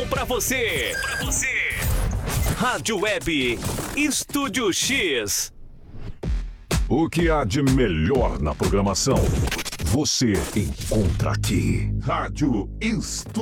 som pra você. Rádio Web Estúdio X. O que há de melhor na programação, você encontra aqui. Rádio Estúdio